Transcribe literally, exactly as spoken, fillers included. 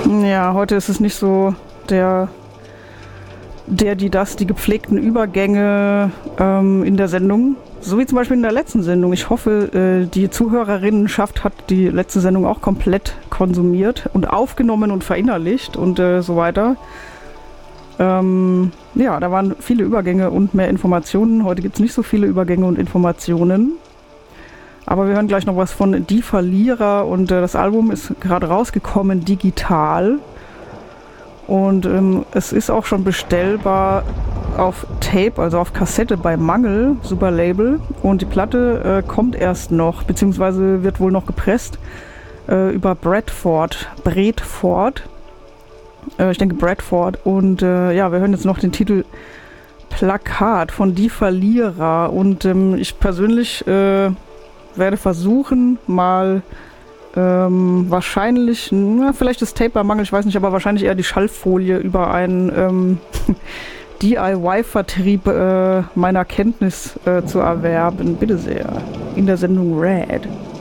Ja, heute ist es nicht so der, der, die, das, die gepflegten Übergänge ähm, in der Sendung. So wie zum Beispiel in der letzten Sendung. Ich hoffe, äh, die Zuhörerinnenschaft hat die letzte Sendung auch komplett konsumiert und aufgenommen und verinnerlicht und äh, so weiter. Ähm, ja, da waren viele Übergänge und mehr Informationen. Heute gibt es nicht so viele Übergänge und Informationen. Aber wir hören gleich noch was von Die Verlierer und äh, das Album ist gerade rausgekommen, digital. Und ähm, es ist auch schon bestellbar auf Tape, also auf Kassette bei Mangel, super Label. Und die Platte äh, kommt erst noch, beziehungsweise wird wohl noch gepresst äh, über Bradford. Bradford. Äh, ich denke Bradford. Und äh, ja, wir hören jetzt noch den Titel Plakat von Die Verlierer. Und ähm, ich persönlich äh, werde versuchen, mal ähm, wahrscheinlich, na, vielleicht das Tape bei Mangel, ich weiß nicht, aber wahrscheinlich eher die Schallfolie über einen ähm, D I Y-Vertrieb äh, meiner Kenntnis äh, zu erwerben. Bitte sehr. In der Sendung Red.